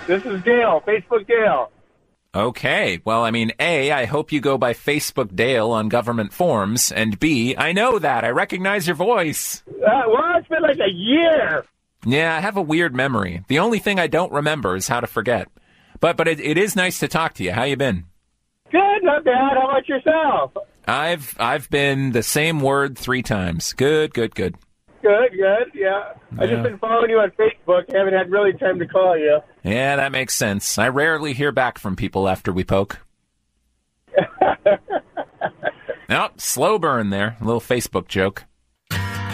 This is Dale, Facebook Dale. Okay. Well, I mean, A, I hope you go by Facebook Dale on government forms, and B, I know that. I recognize your voice. Well, it's been like a year. Yeah, I have a weird memory. The only thing I don't remember is how to forget. But it is nice to talk to you. How you been? Good, not bad. How about yourself? I've been the same word 3 times. Good. Good, yeah. I've just been following you on Facebook. Haven't had really time to call you. Yeah, that makes sense. I rarely hear back from people after we poke. Nope, slow burn there. A little Facebook joke.